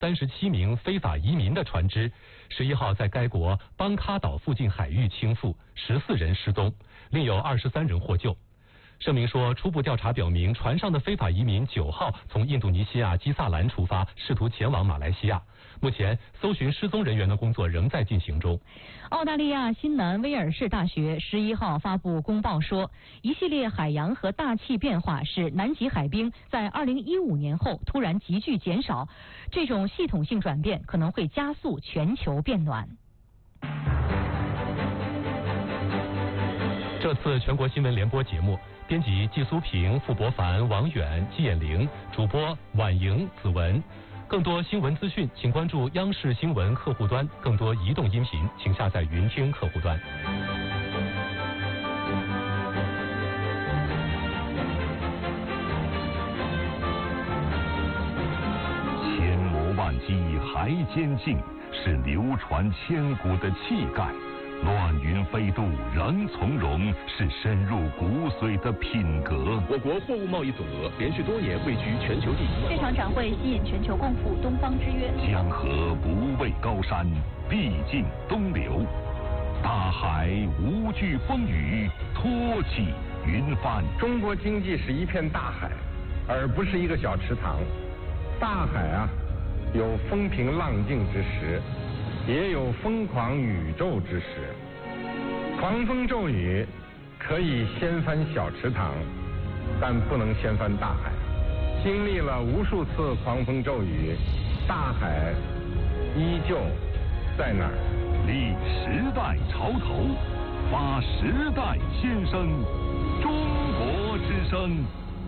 37名非法移民的船只，11号在该国邦卡岛附近海域倾覆，14人失踪，另有23人获救。声明说，初步调查表明，船上的非法移民9号从印度尼西亚基萨兰出发，试图前往马来西亚。目前，搜寻失踪人员的工作仍在进行中。 澳大利亚新南威尔士大学11号发布公报说，一系列海洋和大气变化使南极海冰在2015年后突然急剧减少，这种系统性转变可能会加速全球变暖。 这次全国新闻联播节目，编辑季苏平、傅博凡、王远、季衍玲，主播婉莹、子文。更多新闻资讯，请关注央视新闻客户端；更多移动音频，请下载云听客户端。 千磨万击还坚劲，是流传千古的气概。乱云飞渡仍从容，是深入骨髓的品格。 我国货物贸易总额连续多年位居全球第一。 这场展会吸引全球共赴东方之约。 江河不畏高山，必尽东流。大海无惧风雨，托起云帆。 中国经济是一片大海，而不是一个小池塘。大海啊，有风平浪静之时，也有疯狂宇宙之时。狂风骤雨可以掀翻小池塘，但不能掀翻大海。经历了无数次狂风骤雨，大海依旧在那儿。 立时代潮头，发时代新声。中国之声。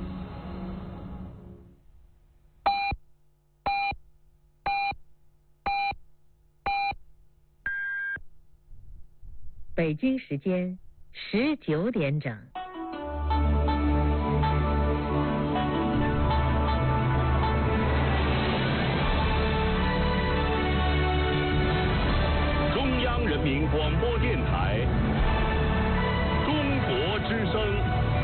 北京时间19点整。 中央人民广播电台，中国之声。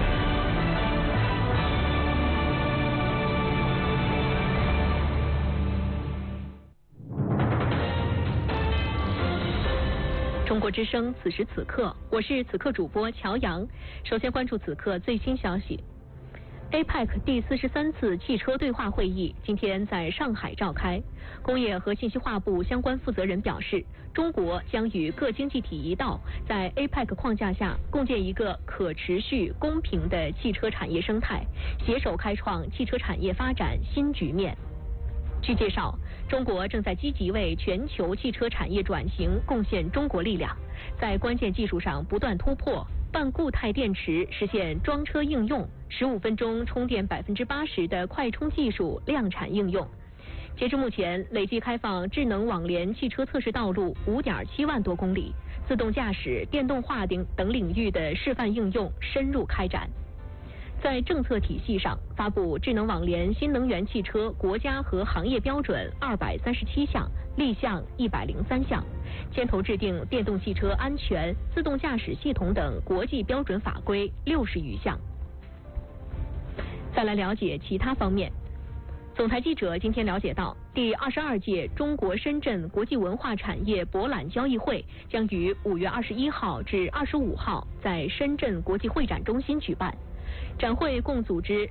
中国之声，此时此刻，我是此刻主播乔阳。首先关注此刻最新消息。APEC 第43次汽车对话会议今天在上海召开。工业和信息化部相关负责人表示，中国将与各经济体一道，在 APEC 框架下共建一个可持续、公平的汽车产业生态，携手开创汽车产业发展新局面。据介绍，中国正在积极为全球汽车产业转型贡献中国力量，在关键技术上不断突破，半固态电池实现装车应用，15分钟充电80%的快充技术量产应用。截至目前，累计开放智能网联汽车测试道路5.7万多公里，自动驾驶、电动化等领域的示范应用深入开展。在政策体系上，发布智能网联新能源汽车国家和行业标准237项，立项103项，牵头制定电动汽车安全、自动驾驶系统等国际标准法规60余项。再来了解其他方面。总台记者今天了解到，第22届中国深圳国际文化产业博览交易会将于5月21号至25号在深圳国际会展中心举办。展会共组织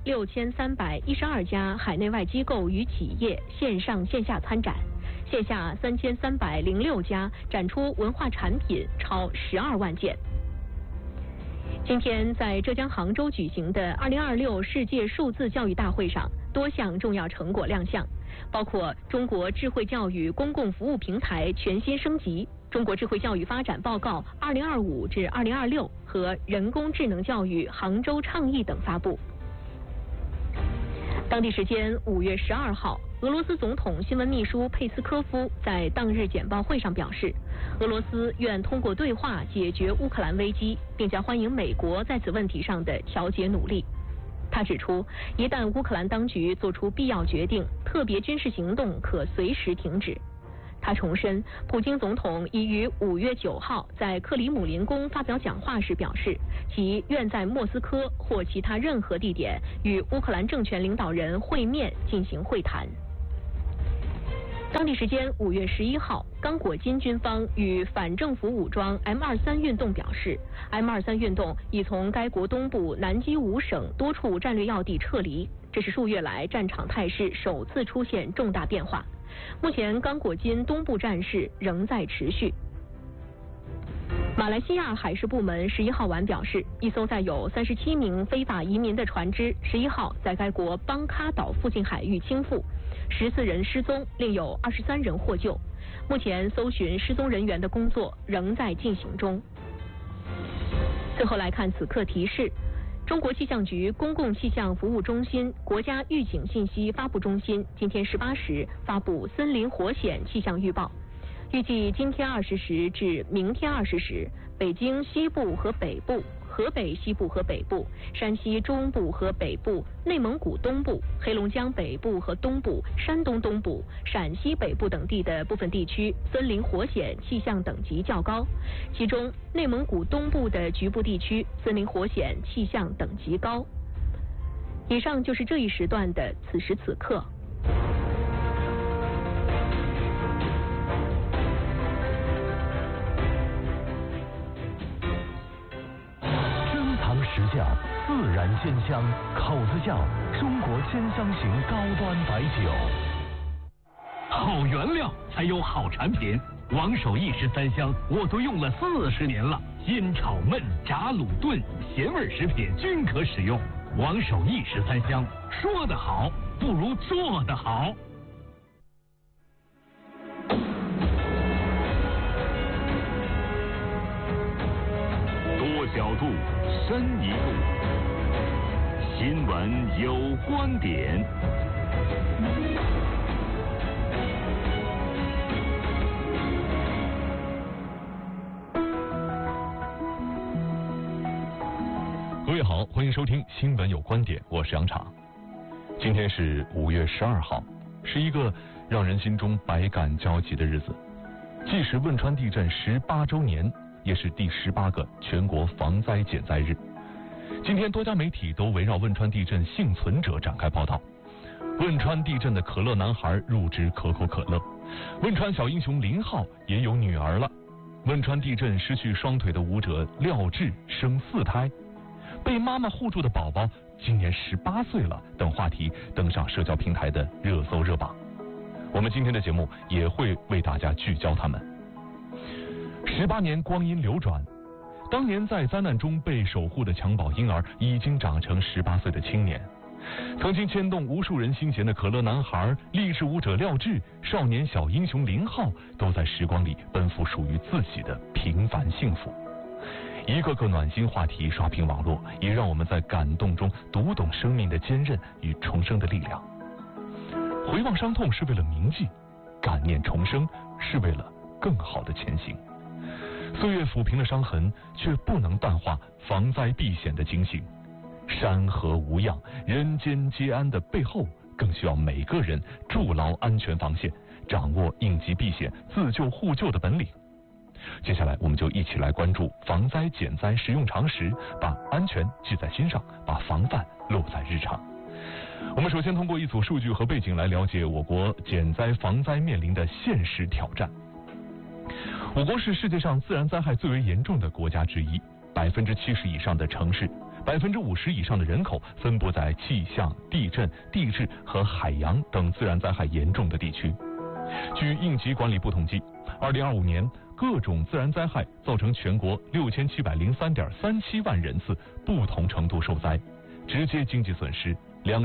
6312家海内外机构与企业线上线下参展，线下3306家展出文化产品超12万件。今天在浙江杭州举行的2026世界数字教育大会上，多项重要成果亮相，包括中国智慧教育公共服务平台全新升级、中国智慧教育发展报告2025至2026和人工智能教育杭州倡议等发布。当地时间5月12号，俄罗斯总统新闻秘书佩斯科夫在当日简报会上表示，俄罗斯愿通过对话解决乌克兰危机，并将欢迎美国在此问题上的调解努力。他指出，一旦乌克兰当局做出必要决定，特别军事行动可随时停止。他重申，普京总统已于5月9号在克里姆林宫发表讲话时表示，其愿在莫斯科或其他任何地点与乌克兰政权领导人会面进行会谈。 当地时间5月11号，刚果金军方与反政府武装 M23 运动表示 ，M23 运动已从该国东部南基伍省多处战略要地撤离，这是数月来战场态势首次出现重大变化。目前，刚果金东部战事仍在持续。马来西亚海事部门11号晚表示，一艘载有37名非法移民的船只11号在该国邦卡岛附近海域倾覆，14人失踪，另有23人获救。目前搜寻失踪人员的工作仍在进行中。最后来看此刻提示。中国气象局公共气象服务中心国家预警信息发布中心今天18时发布森林火险气象预报，预计今天20时至明天20时，北京西部和北部、河北西部和北部、山西中部和北部、内蒙古东部、黑龙江北部和东部、山东东部、陕西北部等地的部分地区森林火险气象等级较高，其中内蒙古东部的局部地区森林火险气象等级高。以上就是这一时段的此时此刻。 时效自然鲜香，口子窖中国鲜香型高端白酒。 好原料才有好产品，王守义13香我都用了40年了，腌炒焖炸卤炖咸味食品均可使用。王守义13香，说得好不如做得好。 多角度，深一度，新闻有观点。 各位好，欢迎收听新闻有观点，我是杨昶。今天是5月12号，是一个让人心中百感交集的日子，既是汶川地震18周年，也是第18个全国防灾减灾日。今天多家媒体都围绕汶川地震幸存者展开报道。汶川地震的可乐男孩入职可口可乐，汶川小英雄林浩也有女儿了。汶川地震失去双腿的舞者廖智生4胎，被妈妈护住的宝宝今年18岁了等话题登上社交平台的热搜热榜。我们今天的节目也会为大家聚焦他们。18年光阴流转，当年在灾难中被守护的襁褓婴儿已经长成18岁的青年。曾经牵动无数人心弦的可乐男孩、励志舞者廖智、少年小英雄林浩，都在时光里奔赴属于自己的平凡幸福。一个个暖心话题刷屏网络，也让我们在感动中读懂生命的坚韧与重生的力量。回望伤痛是为了铭记，感念重生是为了更好的前行。岁月抚平了伤痕，却不能淡化防灾避险的警醒。山河无恙，人间皆安的背后，更需要每个人筑牢安全防线，掌握应急避险、自救互救的本领。接下来我们就一起来关注防灾减灾实用常识，把安全记在心上，把防范落在日常。我们首先通过一组数据和背景来了解我国减灾防灾面临的现实挑战。我国是世界上自然灾害最为严重的国家之一，70%以上的城市，50%以上的人口分布在气象、地震、地质和海洋等自然灾害严重的地区。据应急管理部统计，2025年各种自然灾害造成全国6703.37万人次不同程度受灾，直接经济损失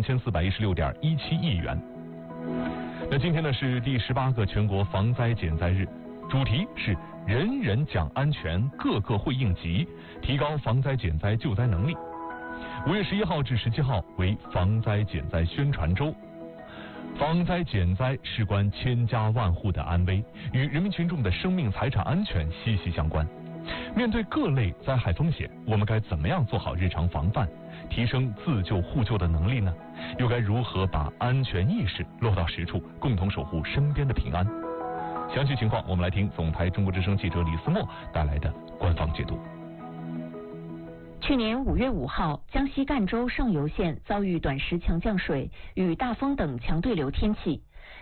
2416.17亿元。那今天呢是第18个全国防灾减灾日，主题是人人讲安全，个个会应急，提高防灾减灾救灾能力。5月11号至17号为防灾减灾宣传周。防灾减灾事关千家万户的安危，与人民群众的生命财产安全息息相关。面对各类灾害风险，我们该怎么样做好日常防范，提升自救互救的能力呢？又该如何把安全意识落到实处，共同守护身边的平安？详细情况我们来听总台中国之声记者李思墨带来的官方解读。 去年5月5号，江西赣州上游县遭遇短时强降水与大风等强对流天气，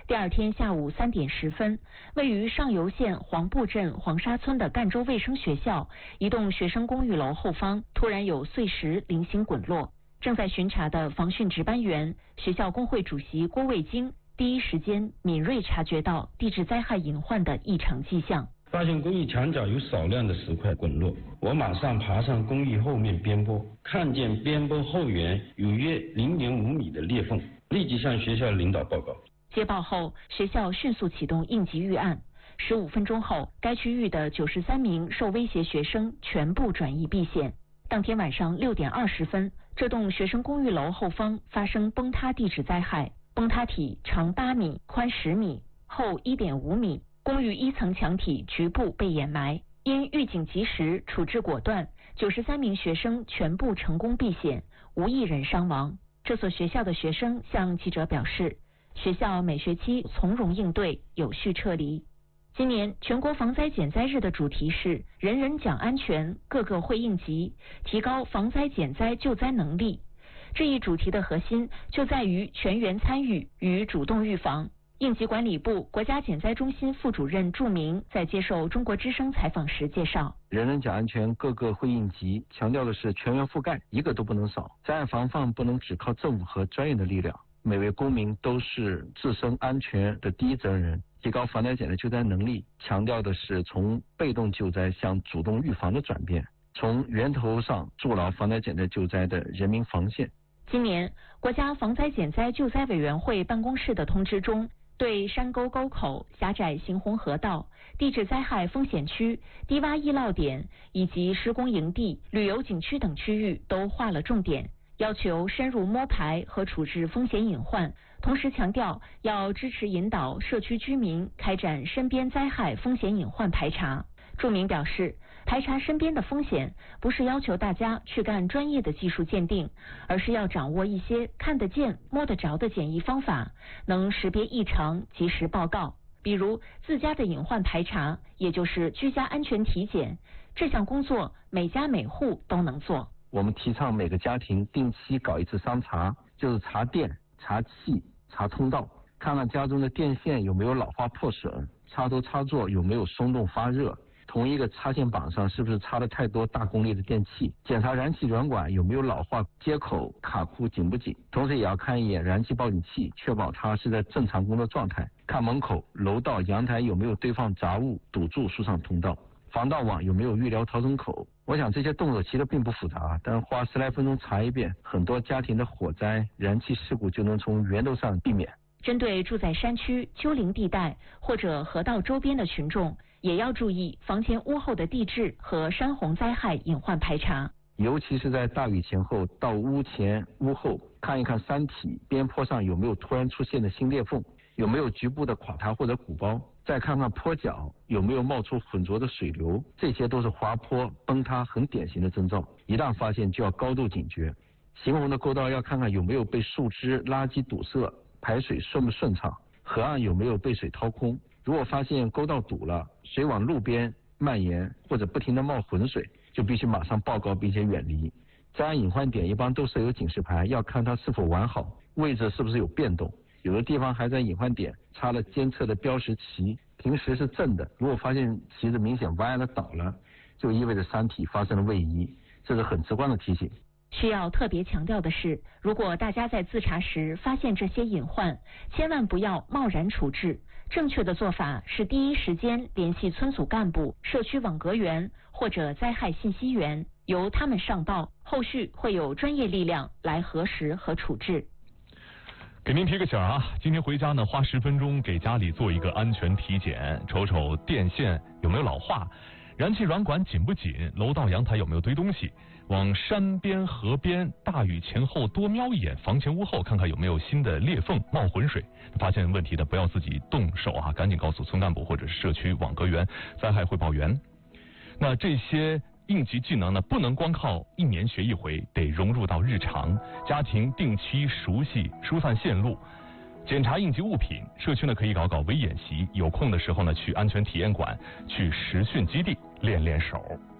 第二天下午3点10分，位于上游县黄布镇黄沙村的赣州卫生学校一栋学生公寓楼后方突然有碎石零星滚落。正在巡查的防汛值班员、学校工会主席郭卫京第一时间敏锐察觉到地质灾害隐患的异常迹象。 发现公寓墙角有少量的石块滚落，我马上爬上公寓后面边坡，看见边坡后缘有约0.5米的裂缝，立即向学校领导报告。 接报后，学校迅速启动应急预案。15分钟后，该区域的93名受威胁学生全部转移避险。当天晚上6点20分，这栋学生公寓楼后方发生崩塌地质灾害，崩塌体长8米，宽10米，厚1.5米。公寓1层墙体局部被掩埋，因预警及时，处置果断，93名学生全部成功避险，无一人伤亡。这所学校的学生向记者表示，学校每学期从容应对，有序撤离。今年全国防灾减灾日的主题是人人讲安全，个个会应急，提高防灾减灾救灾能力。这一主题的核心就在于全员参与与主动预防。应急管理部国家减灾中心副主任祝明在接受中国之声采访时介绍， 人人讲安全，个个会应急，强调的是全员覆盖，一个都不能少。灾害防范不能只靠政府和专业的力量，每位公民都是自身安全的第一责任人。提高防灾减灾救灾能力，强调的是从被动救灾向主动预防的转变，从源头上筑牢防灾减灾救灾的人民防线。 今年国家防灾减灾救灾委员会办公室的通知中，对山沟沟口、狭窄行洪河道、地质灾害风险区、低洼易涝点以及施工营地、旅游景区等区域都划了重点，要求深入摸排和处置风险隐患，同时强调要支持引导社区居民开展身边灾害风险隐患排查。祝明表示，排查身边的风险不是要求大家去干专业的技术鉴定，而是要掌握一些看得见摸得着的检疫方法，能识别异常及时报告。比如自家的隐患排查，也就是居家安全体检，这项工作每家每户都能做。 我们提倡每个家庭定期搞一次商查，就是查电、查气、查通道，看看家中的电线有没有老化破损，插头插座有没有松动发热，同一个插线板上是不是插了太多大功率的电器，检查燃气软管有没有老化，接口卡库紧不紧，同时也要看一眼燃气报警器，确保它是在正常工作状态，看门口、楼道、阳台有没有堆放杂物堵住疏散通道，防盗网有没有预留逃生口。我想这些动作其实并不复杂，但花10来分钟查一遍，很多家庭的火灾、燃气事故就能从源头上避免。 针对住在山区、丘陵地带或者河道周边的群众，也要注意房前屋后的地质和山洪灾害隐患排查， 尤其是在大雨前后到屋前屋后，看一看山体边坡上有没有突然出现的新裂缝，有没有局部的垮塌或者鼓包，再看看坡脚有没有冒出浑浊的水流，这些都是滑坡崩塌很典型的征兆，一旦发现就要高度警觉。行洪的沟道要看看有没有被树枝、垃圾堵塞，排水顺不顺畅，河岸有没有被水掏空。如果发现沟道堵了，水往路边蔓延或者不停地冒浑水，就必须马上报告并且远离。灾害隐患点一般都设有警示牌，要看它是否完好，位置是不是有变动，有的地方还在隐患点插了监测的标识旗，平时是正的，如果发现旗子明显歪了倒了，就意味着山体发生了位移，这是很直观的提醒。 需要特别强调的是，如果大家在自查时发现这些隐患，千万不要贸然处置。正确的做法是第一时间联系村组干部、社区网格员或者灾害信息员，由他们上报，后续会有专业力量来核实和处置。 给您提个醒啊，今天回家呢，花10分钟给家里做一个安全体检，瞅瞅电线有没有老化，燃气软管紧不紧，楼道阳台有没有堆东西，往山边、河边大雨前后多瞄一眼，房前屋后看看有没有新的裂缝、冒浑水。发现问题的不要自己动手啊，赶紧告诉村干部或者是社区网格员、灾害汇报员。那这些应急技能呢，不能光靠1年学一回，得融入到日常，家庭定期熟悉疏散线路，检查应急物品。社区呢可以搞微演习，有空的时候呢去安全体验馆、去实训基地练练手。